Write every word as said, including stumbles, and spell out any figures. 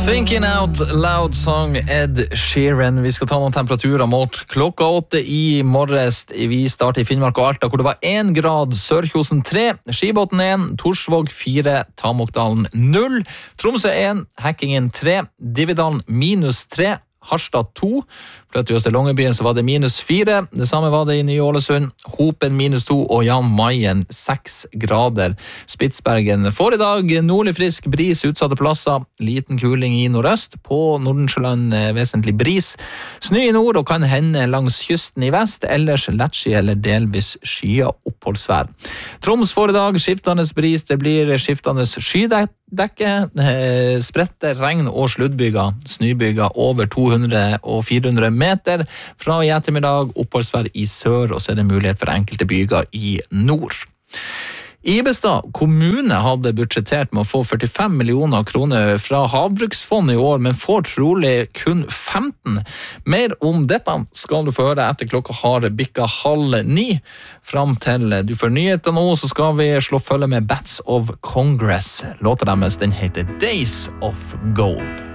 Thinking Out Loud Song Ed Sheeran. Vi skal ta noen temperaturer mot klokka åtte i morges. Vi starter i Finnmark og Alta, hvor det var en grad, Sørkjosen tre, Skibotn en, Torsvåg fire, Tamokdalen null, Tromsø en, Hekkingen tre, Dividalen minus tre, Harstad to, Pløtøy og Longyearbyen så var det minus fire, det samme var det i Ny-Ålesund, Hopen minus to og Jan Mayen seks grader. Spitsbergen får i dag nordlig frisk bris utsatte plasser, liten kuling i nordøst, på Nordensjøland vesentlig bris, snø i nord og kan hende langs kysten i vest, ellers lettsky eller delvis skya oppholdsvær. Troms får i dag skiftende bris, det blir skiftende skydekke, spredte regn og sluddbyger, snøbyger over to hundre og fire hundre meter, fra i ettermiddag oppholdsvær i sør, og så er det mulighet for enkelte byger i nord. Ibestad kommune hadde budsjettert med å få førtifem millioner kroner fra Havbruksfondet i år, men får trolig kun femten. Mer om dette skal du få høre etter klokka har bikka halv ni. Fram til du får nyheter nå, så skal vi slå følge med Bats of Congress. Låta deres, den heter Days of Gold.